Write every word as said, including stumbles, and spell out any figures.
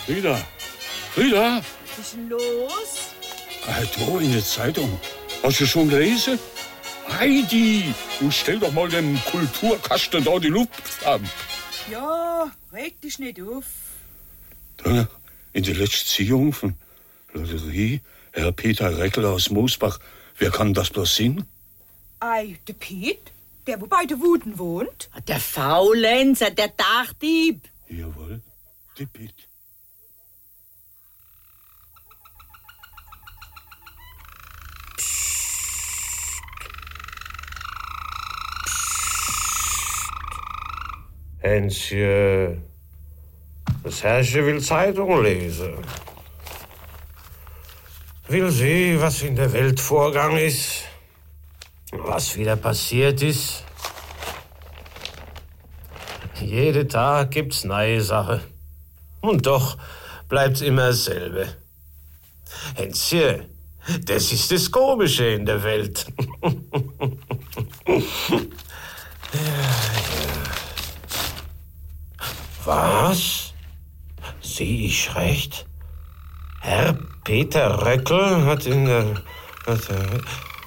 Frieda, Frieda? Was ist denn los? Ah, da in der Zeitung. Hast du schon gelesen? Heidi, du stell doch mal dem Kulturkasten da die Luft an. Ja, reg dich nicht auf. Da, in der letzten Ziehung von Lotterie, Herr Peter Reckel aus Moosbach. Wer kann das bloß sehen? Ei, der Piet, der wo bei der Wuden wohnt. Der Faulenzer, der Dachdieb. Jawohl, der Piet. Hänschen, das Herrchen will Zeitung lesen. Will sehen, was in der Welt Vorgang ist, was wieder passiert ist. Jeden Tag gibt's neue Sachen. Und doch bleibt's immer dasselbe. Hänschen, das ist das Komische in der Welt. Ja, ja. Was? Sehe ich recht? Herr Peter Reckel hat in der... Hat,